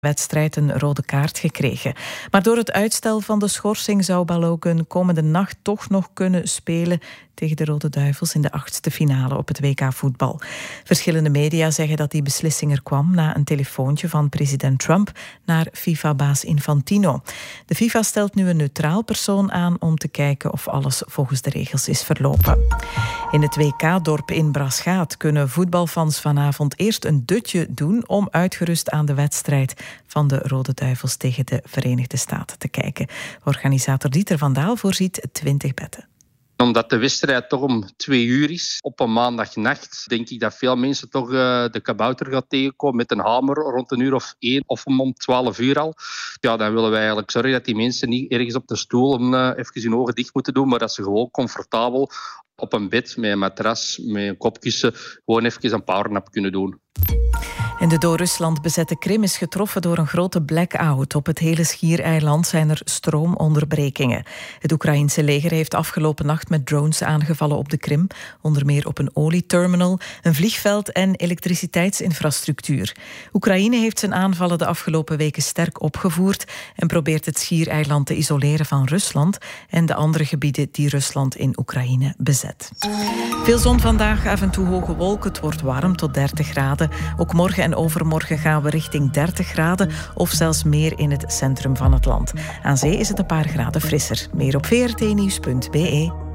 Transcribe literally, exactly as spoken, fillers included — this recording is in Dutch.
wedstrijd een rode kaart gekregen. Maar door het uitstel van de schorsing zou Balogun komende nacht toch nog kunnen spelen tegen de Rode Duivels in de achtste finale op het W K voetbal. Verschillende media zeggen dat die beslissing er kwam na een telefoontje van president Trump naar FIFA-baas Infantino. De FIFA stelt nu een neutraal persoon aan om te kijken of alles volgens de regels is verlopen. In het W K-dorp in Braschaat kunnen voetbalfans vanavond eerst een dutje doen om uitgerust aan de wedstrijd van de Rode Duivels tegen de Verenigde Staten te kijken. Organisator Dieter van Daal voorziet twintig bedden. Omdat de wedstrijd toch om twee uur is, op een maandagnacht, denk ik dat veel mensen toch uh, de kabouter gaan tegenkomen met een hamer rond een uur of één of om twaalf uur al. Ja, dan willen wij eigenlijk zorgen dat die mensen niet ergens op de stoel om uh, even hun ogen dicht moeten doen, maar dat ze gewoon comfortabel op een bed met een matras, met een kopkussen, gewoon even een powernap kunnen doen. En de door Rusland bezette Krim is getroffen door een grote blackout. Op het hele schiereiland zijn er stroomonderbrekingen. Het Oekraïense leger heeft afgelopen nacht met drones aangevallen op de Krim. Onder meer op een olieterminal, een vliegveld en elektriciteitsinfrastructuur. Oekraïne heeft zijn aanvallen de afgelopen weken sterk opgevoerd en probeert het schiereiland te isoleren van Rusland en de andere gebieden die Rusland in Oekraïne bezet. Veel zon vandaag, af en toe hoge wolken. Het wordt warm tot dertig graden. Ook morgen en overmorgen gaan we richting dertig graden of zelfs meer in het centrum van het land. Aan zee is het een paar graden frisser. Meer op v r t nieuws punt b e.